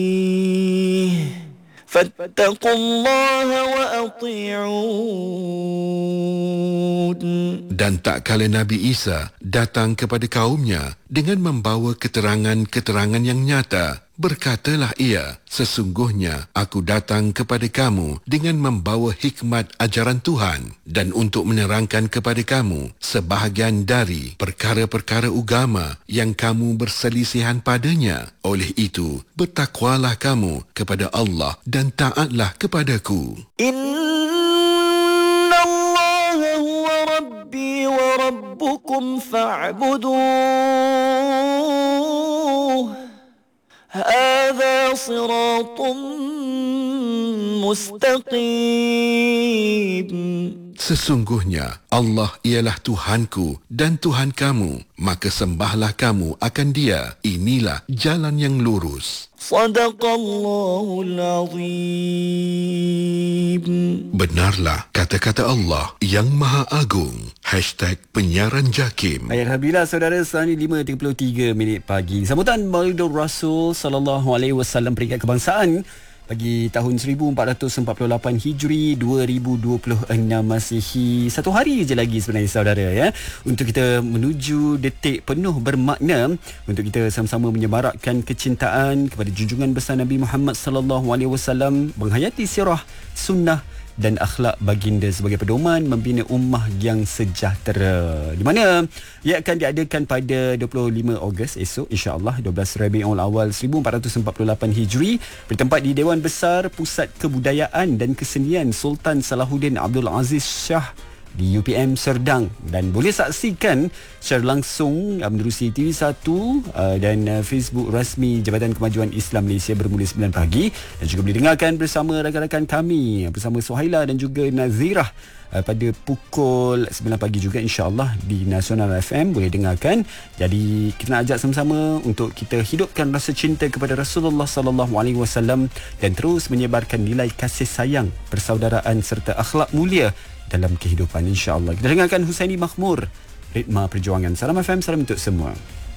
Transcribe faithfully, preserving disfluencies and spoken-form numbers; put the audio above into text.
فاتقوا الله وأطيعون. Dan tak kala Nabi Isa datang kepada kaumnya dengan membawa keterangan-keterangan yang nyata, berkatalah ia, sesungguhnya aku datang kepada kamu dengan membawa hikmat ajaran Tuhan dan untuk menerangkan kepada kamu sebahagian dari perkara-perkara agama yang kamu berselisihan padanya. Oleh itu, bertakwalah kamu kepada Allah dan taatlah kepadaku. Inna Allah huwa Rabbi wa Rabbukum fa'buduh. هذا صراط مستقيم. Sesungguhnya Allah ialah Tuhanku dan Tuhan kamu, maka sembahlah kamu akan Dia. Inilah jalan yang lurus. Sadaqallahul Azim. Benarlah kata-kata Allah yang Maha Agung. Hashtag Penyiaran Jakim. Baik, Alhamdulillah saudara, sekarang ni lima tiga puluh tiga minit pagi. Sambutan Maulidur Rasul sallallahu alaihi wasallam peringkat kebangsaan bagi tahun seribu empat ratus empat puluh lapan Hijri, dua ribu dua puluh enam Masihi. Satu hari je lagi sebenarnya saudara, ya, untuk kita menuju detik penuh bermakna untuk kita sama-sama menyemarakkan kecintaan kepada junjungan besar Nabi Muhammad sallallahu alaihi wasallam, menghayati sirah, sunnah dan akhlak baginda sebagai pedoman membina ummah yang sejahtera, di mana ia akan diadakan pada dua puluh lima Ogos esok, insya-Allah dua belas Rabiul Awal seribu empat ratus empat puluh lapan Hijri, bertempat di Dewan Besar Pusat Kebudayaan dan Kesenian Sultan Salahuddin Abdul Aziz Shah di U P M Serdang, dan boleh saksikan secara langsung uh, menerusi T V satu uh, dan uh, Facebook rasmi Jabatan Kemajuan Islam Malaysia bermula sembilan pagi, dan juga boleh dengarkan bersama rakan-rakan kami bersama Suhaila dan juga Nazirah uh, pada pukul sembilan pagi juga, insya-Allah di Nasional F M boleh dengarkan. Jadi kita nak ajak sama-sama untuk kita hidupkan rasa cinta kepada Rasulullah sallallahu alaihi wasallam dan terus menyebarkan nilai kasih sayang, persaudaraan serta akhlak mulia dalam kehidupan, insya-Allah. Kita dengarkan Husaini Makhmur, Ritma Perjuangan. Salam F M, salam untuk semua.